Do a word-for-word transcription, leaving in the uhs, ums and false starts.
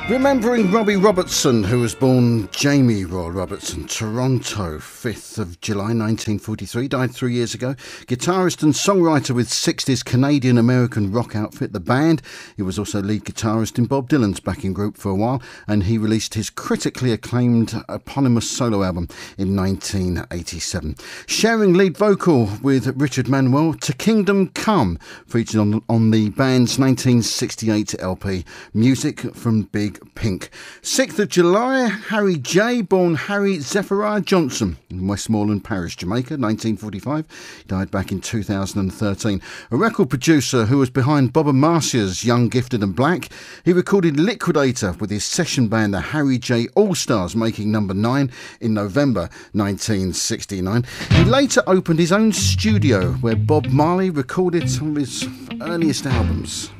Remembering Robbie Robertson, who was born Jamie Roy Robertson, Toronto, fifth of July nineteen forty-three, died three years ago. Guitarist and songwriter with sixties Canadian-American rock outfit The Band. He was also lead guitarist in Bob Dylan's backing group for a while, and he released his critically acclaimed eponymous solo album in nineteen eighty-seven. Sharing lead vocal with Richard Manuel, To Kingdom Come, featured on, on the band's nineteen sixty-eight L P, Music from Big Pink. sixth of July, Harry J, born Harry Zephyriah Johnson in Westmoreland Parish, Jamaica, nineteen forty-five. He died back in two thousand thirteen. A record producer who was behind Bob and Marcia's Young, Gifted and Black. He recorded Liquidator with his session band the Harry J All-Stars, making number nine in November nineteen sixty-nine. He later opened his own studio where Bob Marley recorded some of his earliest albums.